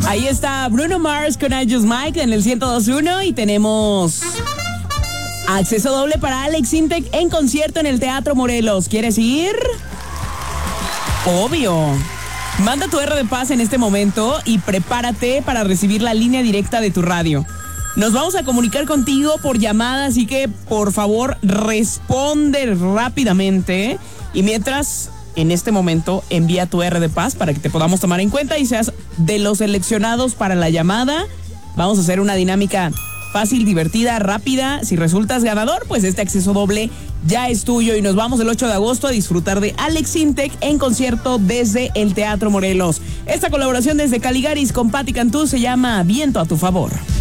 Ahí está Bruno Mars con I Just Mike en el 102.1 y tenemos acceso doble para Alex Intec en concierto en el Teatro Morelos. ¿Quieres ir? Obvio. Manda tu R de paz en este momento y prepárate para recibir la línea directa de tu radio. Nos vamos a comunicar contigo por llamada, así que por favor responde rápidamente. Y mientras, en este momento, envía tu R de paz para que te podamos tomar en cuenta y seas de los seleccionados para la llamada. Vamos a hacer una dinámica fácil, divertida, rápida. Si resultas ganador, pues este acceso doble ya es tuyo y nos vamos el 8 de agosto a disfrutar de Alex Intec en concierto desde el Teatro Morelos. Esta colaboración desde Caligaris con Patti Cantú se llama Viento a tu favor.